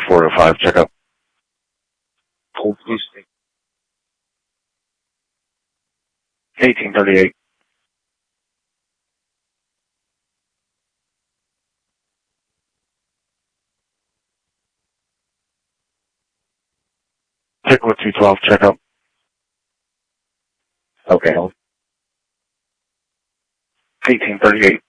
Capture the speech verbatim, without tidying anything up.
four oh five, checkup. Old Blue State. eighteen thirty-eight. Pickle two twelve, checkup. Okay, hold. eighteen thirty-eight.